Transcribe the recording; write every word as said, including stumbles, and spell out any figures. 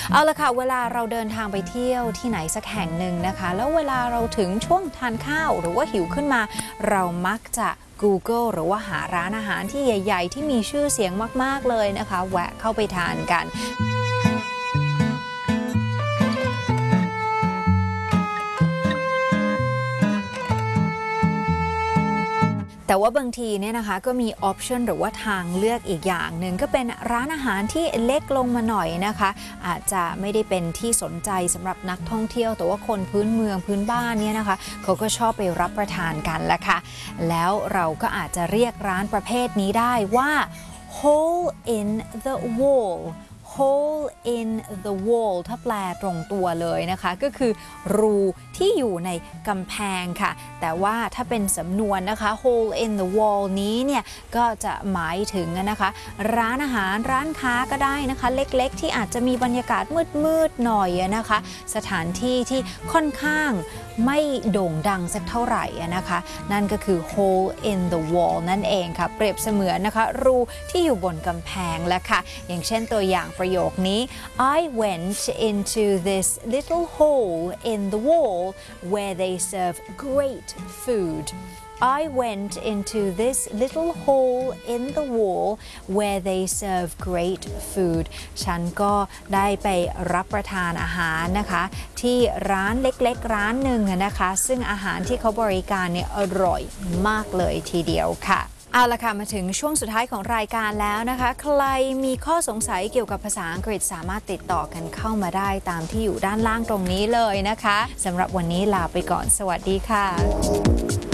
เอาละค่ะเวลาเราเดินทางไปเที่ยวที่ไหนสักแห่งหนึ่งนะคะแล้วเวลาเราถึงช่วงทานข้าวหรือว่าหิวขึ้นมาเรามักจะ Google หรือว่าหาร้านอาหารที่ใหญ่ๆที่มีชื่อเสียงมากๆเลยนะคะแวะเข้าไปทานกันแต่ว่าบางทีเนี่ยนะคะก็มีออปชันหรือว่าทางเลือกอีกอย่างหนึ่งก็เป็นร้านอาหารที่เล็กลงมาหน่อยนะคะอาจจะไม่ได้เป็นที่สนใจสำหรับนักท่องเที่ยวแต่ว่าคนพื้นเมืองพื้นบ้านเนี่ยนะคะเขาก็ชอบไปรับประทานกันแหละค่ะแล้วเราก็อาจจะเรียกร้านประเภทนี้ได้ว่า hole in the wall hole in the wall ถ้าแปลตรงตัวเลยนะคะก็คือรูที่อยู่ในกำแพงค่ะแต่ว่าถ้าเป็นสำนวนนะคะ hole in the wall นี้เนี่ยก็จะหมายถึงนะคะร้านอาหารร้านค้าก็ได้นะคะเล็กๆที่อาจจะมีบรรยากาศมืดๆหน่อยนะคะสถานที่ที่ค่อนข้างไม่โด่งดังสักเท่าไหร่นะคะนั่นก็คือ hole in the wall นั่นเองค่ะเปรียบเสมือนนะคะรูที่อยู่บนกำแพงแล้วค่ะอย่างเช่นตัวอย่างประโยคนี้ I went into this little hole in the wall where they serve great food I went into this little hole in the wall where they serve great food ฉันก็ได้ไปรับประทานอาหารนะคะที่ร้านเล็กๆร้านหนึ่งนะคะซึ่งอาหารที่เขาบริการเนี่ยอร่อยมากเลยทีเดียวค่ะเอาละค่ะมาถึงช่วงสุดท้ายของรายการแล้วนะคะใครมีข้อสงสัยเกี่ยวกับภาษาอังกฤษสามารถติดต่อกันเข้ามาได้ตามที่อยู่ด้านล่างตรงนี้เลยนะคะสำหรับวันนี้ลาไปก่อนสวัสดีค่ะ